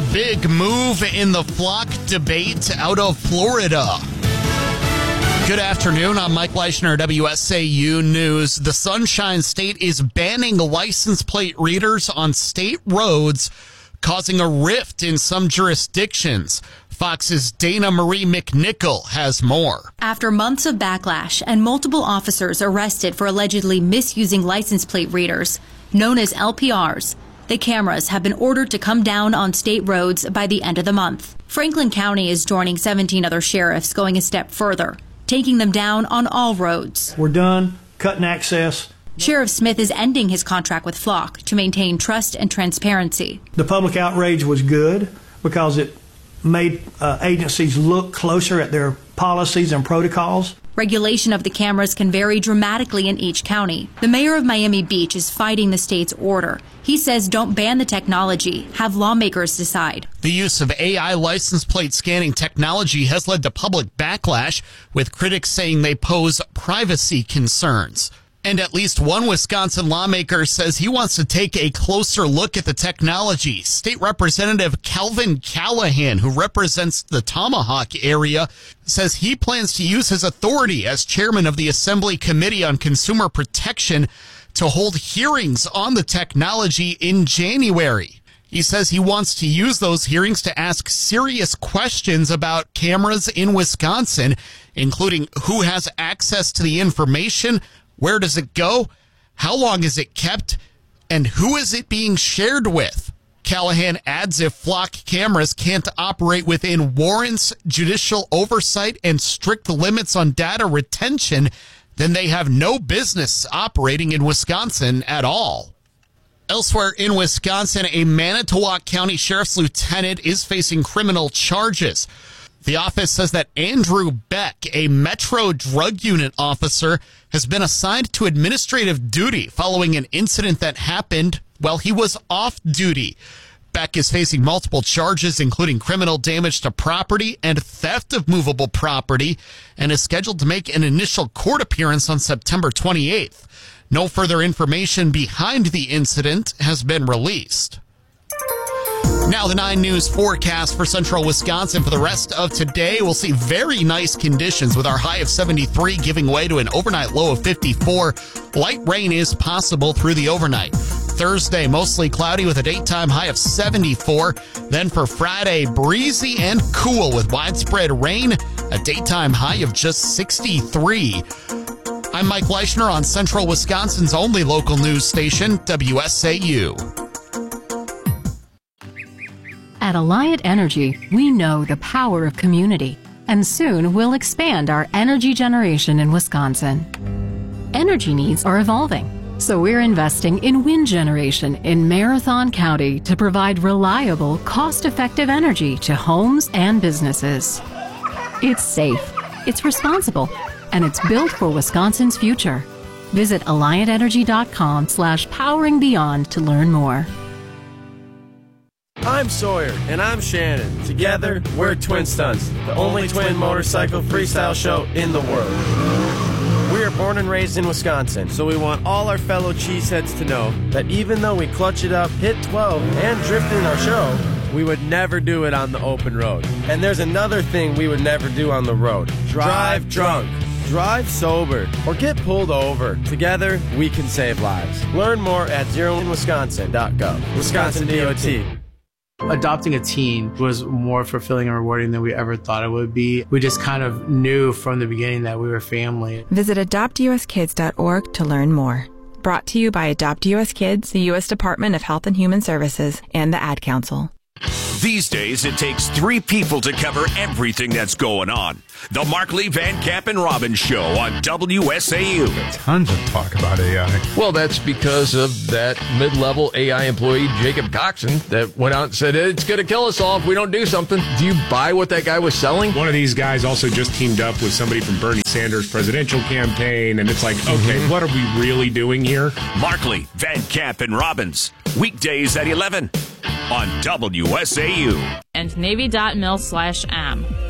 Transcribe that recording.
big move in the flock debate out of Florida. Good afternoon. I'm Mike Leischner, WSAU News. The Sunshine State is banning license plate readers on state roads, causing a rift in some jurisdictions. Fox's Dana Marie McNichol has more. After months of backlash and multiple officers arrested for allegedly misusing license plate readers, known as LPRs, the cameras have been ordered to come down on state roads by the end of the month. Franklin County is joining 17 other sheriffs going a step further, taking them down on all roads. We're done cutting access. Sheriff Smith is ending his contract with Flock to maintain trust and transparency. The public outrage was good because it made agencies look closer at their policies and protocols. Regulation of the cameras can vary dramatically in each county. The mayor of Miami Beach is fighting the state's order. He says don't ban the technology, have lawmakers decide. The use of AI license plate scanning technology has led to public backlash, with critics saying they pose privacy concerns. And at least one Wisconsin lawmaker says he wants to take a closer look at the technology. State Representative Calvin Callahan, who represents the Tomahawk area, says he plans to use his authority as chairman of the Assembly Committee on Consumer Protection to hold hearings on the technology in January. He says he wants to use those hearings to ask serious questions about cameras in Wisconsin, including who has access to the information, where does it go, how long is it kept, and who is it being shared with? Callahan adds if Flock cameras can't operate within warrants, judicial oversight, and strict limits on data retention, then they have no business operating in Wisconsin at all. Elsewhere in Wisconsin, a Manitowoc County Sheriff's Lieutenant is facing criminal charges. The office says that Andrew Beck, a Metro Drug Unit officer, has been assigned to administrative duty following an incident that happened while he was off duty. Beck is facing multiple charges, including criminal damage to property and theft of movable property, and is scheduled to make an initial court appearance on September 28th. No further information behind the incident has been released. Now the 9 News forecast for central Wisconsin for the rest of today. We'll see very nice conditions with our high of 73 giving way to an overnight low of 54. Light rain is possible through the overnight. Thursday, mostly cloudy with a daytime high of 74. Then for Friday, breezy and cool with widespread rain, a daytime high of just 63. I'm Mike Leischner on Central Wisconsin's only local news station, WSAU. At Alliant Energy, we know the power of community, and soon we'll expand our energy generation in Wisconsin. Energy needs are evolving, so we're investing in wind generation in Marathon County to provide reliable, cost-effective energy to homes and businesses. It's safe, it's responsible, and it's built for Wisconsin's future. Visit AlliantEnergy.com/poweringbeyond to learn more. I'm Sawyer, and I'm Shannon. Together, we're Twin Stunts, the only twin motorcycle freestyle show in the world. We are born and raised in Wisconsin, so we want all our fellow cheeseheads to know that even though we clutch it up, hit 12, and drift in our show, we would never do it on the open road. And there's another thing we would never do on the road. Drive drunk. Drive sober or get pulled over. Together, we can save lives. Learn more at zeroinwisconsin.gov. Wisconsin DOT. Adopting a teen was more fulfilling and rewarding than we ever thought it would be. We just kind of knew from the beginning that we were family. Visit adoptuskids.org to learn more. Brought to you by Adopt US Kids, the U.S. Department of Health and Human Services, and the Ad Council. These days, it takes 3 people to cover everything that's going on. The Mark Lee Van Camp and Robbins Show on WSAU. Tons of talk about AI. Well, that's because of that mid-level AI employee, Jacob Coxon, that went out and said, it's going to kill us all if we don't do something. Do you buy what that guy was selling? One of these guys also just teamed up with somebody from Bernie Sanders' presidential campaign, and it's like, okay, what are we really doing here? Mark Lee, Van Camp and Robbins. Weekdays at 11 on WSAU. And Navy.mil/am.